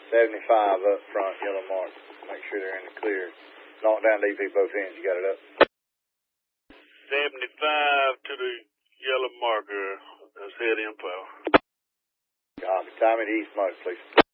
75 up front, yellow mark. Make sure they're in the clear. Knock down DP both ends. You got it up? 75 to the yellow marker. Let's head info. Copy. Time it east mark, please.